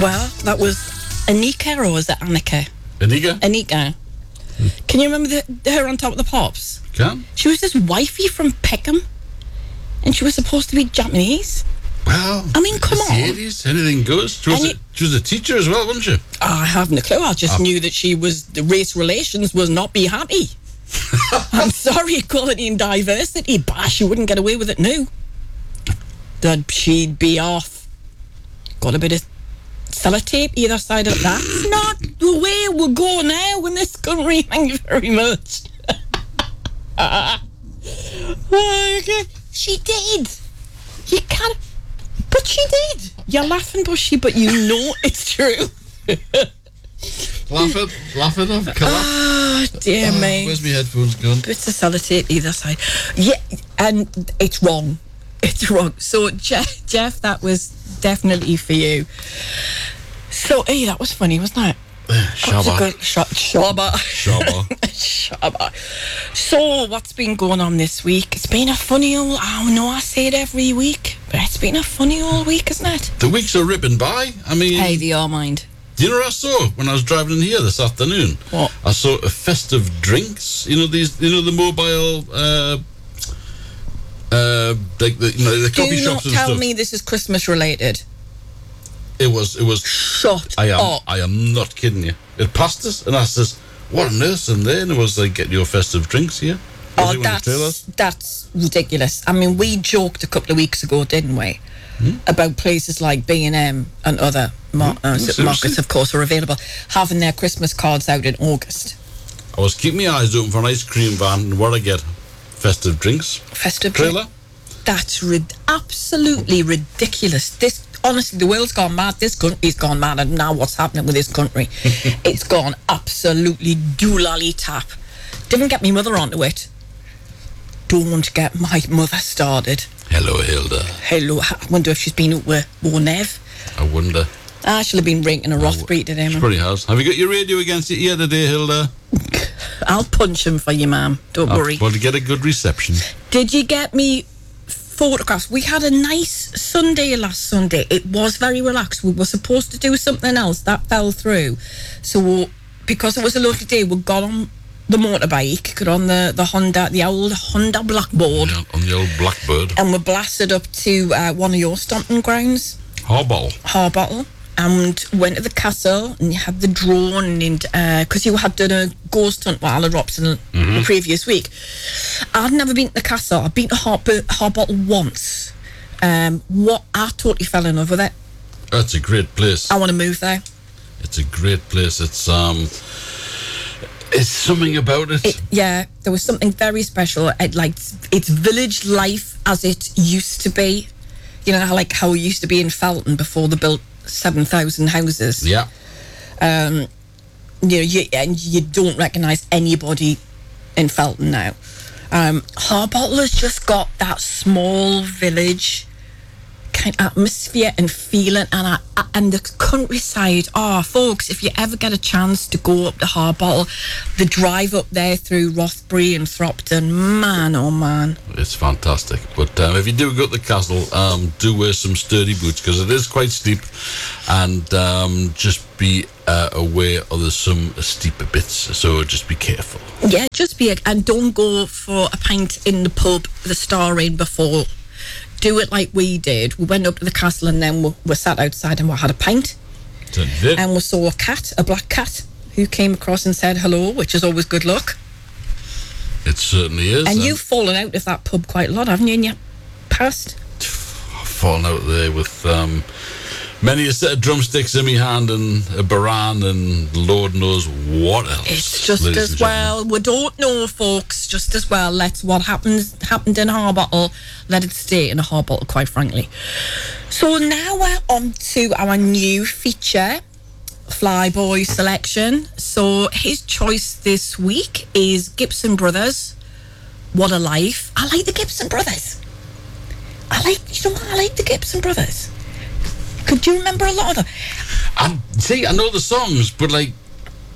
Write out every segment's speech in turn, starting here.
Well, that was Anika, or was it Annika? Anika. Can you remember her on Top of the Pops? Can? She was this wifey from Peckham, and she was supposed to be Japanese. Well, I mean, come on. The 80s, anything goes. She was a teacher as well, wasn't she? I haven't a clue. I just knew that the race relations was not be happy. I'm sorry, equality and diversity, but she wouldn't get away with it now. That she'd be off. Got a bit of sellotape either side of that. That's not the way we go now in this country. Thank you very much. Okay. She did. You can't. But she did. You're laughing, Bushy, but you know it's true. Laughing off. Oh, dear me. Where's my headphones gone? Bits of sellotape either side. Yeah, and it's wrong. It's wrong. So, Jeff, that was definitely for you. So, hey, that was funny, wasn't it? Shabba. Shabba. So, what's been going on this week? It's been a funny old... I know I say it every week, but it's been a funny old week, isn't it? The weeks are ripping by. I mean... Hey, they are mind. Do you know what I saw when I was driving in here this afternoon? What? I saw a festive drinks. You know the mobile... like the coffee shops and stuff. Do not tell me this is Christmas related. It was. Shut I up. am not kidding you. It passed us, and I says, "What on earth's in there?" And it was like, "Get your festive drinks here." Oh, that's ridiculous. I mean, we joked a couple of weeks ago, didn't we, about places like B&M and other markets, of course, are available, having their Christmas cards out in August. I was keeping my eyes open for an ice cream van, and what I get, festive drinks. Festive trailer. That's absolutely ridiculous. Honestly, the world's gone mad. This country's gone mad, and now what's happening with this country? It's gone absolutely doolally tap. Didn't get me mother onto it. Don't get my mother started. Hello, Hilda. Hello. I wonder if she's been out with Nev. I wonder. She'll have been drinking a Rothbury today, man. She probably has. Have you got your radio against your ear today, Hilda? I'll punch him for you, ma'am. Don't worry. Well, to get a good reception. Did you get me photographs? We had a nice Sunday last Sunday. It was very relaxed. We were supposed to do something else that fell through. So because it was a lovely day, we got on the motorbike, got on the Honda, the old Honda Blackboard. Yeah, on the old Blackbird. And we blasted up to one of your stomping grounds. Harbottle. And went to the castle, and you had the drone, and because you had done a ghost hunt while at Robson the previous week. I'd never been to the castle. I've been to Harbottle once. I totally fell in love with it. That's a great place. I want to move there. It's a great place. It's something about it. Yeah, there was something very special. It's village life as it used to be. You know, how it used to be in Felton before they built 7,000 houses. Yeah. You don't recognise anybody in Felton now. Harbottle has just got that small village kind of atmosphere and feeling, and the countryside. Folks, if you ever get a chance to go up to Harbottle, the drive up there through Rothbury and Thropton, man, oh man, it's fantastic. But if you do go to the castle, do wear some sturdy boots, because it is quite steep, and just be aware of some steeper bits, so just be careful. Yeah, and don't go for a pint in the pub, the Star Inn, before. Do it like we did. We went up to the castle, and then we sat outside and we had a pint. And we saw a black cat, who came across and said hello, which is always good luck. It certainly is. And you've fallen out of that pub quite a lot, haven't you, in your past? I've fallen out there with many a set of drumsticks in my hand, and a baran, and Lord knows what else. It's just as well. We don't know, folks. Just as well. Let's what happened in Harbottle, let it stay in a Harbottle, quite frankly. So now we're on to our new feature, Flyboy selection. So his choice this week is Gibson Brothers. What a Life. I like the Gibson Brothers. I like the Gibson Brothers. Could you remember a lot of them? I know the songs, but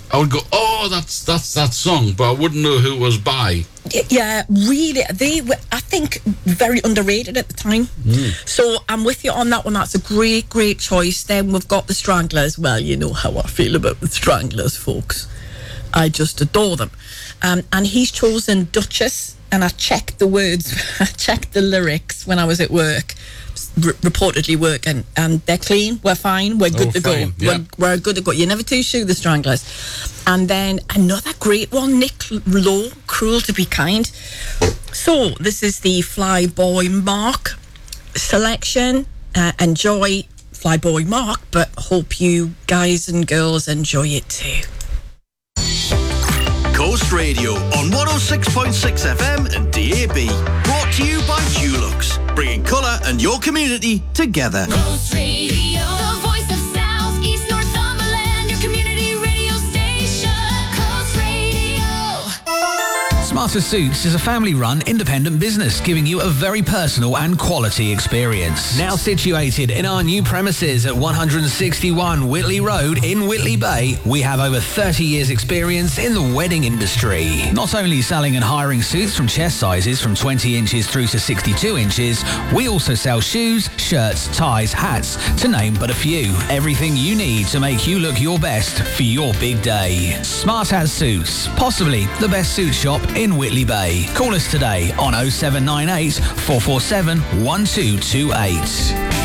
I would go, oh, that's that song, but I wouldn't know who it was by. Yeah, really, they were, I think, very underrated at the time. So I'm with you on that one. That's a great choice. Then we've got the Stranglers. Well, you know how I feel about the Stranglers, folks. I just adore them. And he's chosen Duchess, and I checked the words, I checked the lyrics when I was at work, reportedly working, and they're clean, we're fine, we're good to fine, go. yeah. We're good to go. You're never too sure, the Stranglers. And then another great one, Nick Lowe, Cruel to Be Kind. So this is the Flyboy Mark selection. Enjoy Flyboy Mark, but hope you guys and girls enjoy it too. Coast Radio on 106.6 FM and DAB. Brought to you by Dulux, bringing colour and your community together. Coast Radio, the voice of South East Northumberland, your community radio station. Coast Radio. Smarter Suits is a family-run independent business giving you a very personal and quality experience. Now situated in our new premises at 161 Whitley Road in Whitley Bay, we have over 30 years experience in the wedding industry. Not only selling and hiring suits from chest sizes from 20 inches through to 62 inches, we also sell shoes, shirts, ties, hats, to name but a few. Everything you need to make you look your best for your big day. Smart Hat Suits, possibly the best suit shop in Whitley Bay. Call us today on 0798 447 1228.